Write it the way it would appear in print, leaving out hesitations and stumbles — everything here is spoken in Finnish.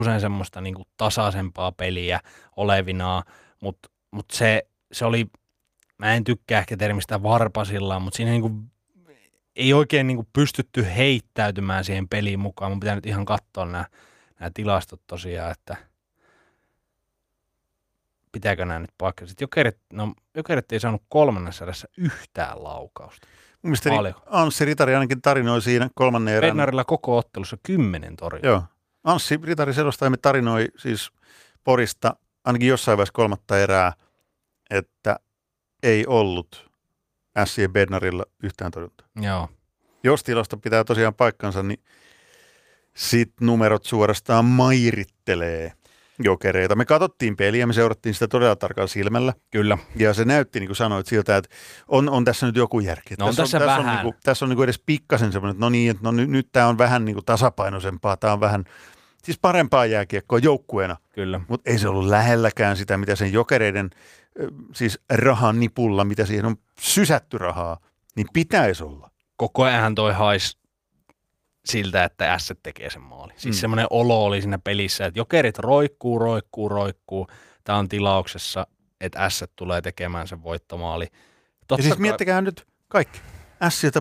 usein semmoista niin kuin tasaisempaa peliä olevinaan, mutta se oli, mä en tykkää ehkä termistä varpasillaan, mutta siinä niin kuin ei oikein niin kuin pystytty heittäytymään siihen peliin mukaan. Mun pitää nyt ihan katsoa nämä tilastot tosiaan, että pitääkö nämä nyt paikkaa. Sitten Jokerit ei saanut kolmannessa erässä yhtään laukausta. Mielestäni Anssi Ritari ainakin tarinoi siinä kolmannen erän. Bednarilla koko ottelussa 10 torjuntaa. Joo. Anssi Ritari selostajamme tarinoi siis Porista ainakin jossain vaiheessa kolmatta erää, että ei ollut Ässien Bednarilla yhtään torjuntaa. Joo. Jos tilasto pitää tosiaan paikkansa, niin sit numerot suorastaan mairittelee Jokereita. Me katsottiin peliä, me seurattiin sitä todella tarkalla silmällä. Kyllä. Ja se näytti, niin kuin sanoit, siltä, että on tässä nyt joku järki. No tässä vähän. Tässä on niin kuin edes pikkasen semmoinen, että no niin, että nyt tämä on vähän niin kuin tasapainoisempaa, tämä on vähän siis parempaa jääkiekkoa joukkueena. Kyllä. Mutta ei se ollut lähelläkään sitä, mitä sen Jokereiden siis rahan nipulla, mitä siihen on sysätty rahaa, niin pitäisi olla. Koko ajan toi haisi siltä, että Ässät tekee sen maali. Siis semmoinen olo oli siinä pelissä, että Jokerit roikkuu. Tämä on tilauksessa, että Ässät tulee tekemään sen voittomaali. Ja siis miettikää nyt kaikki. Ässiötä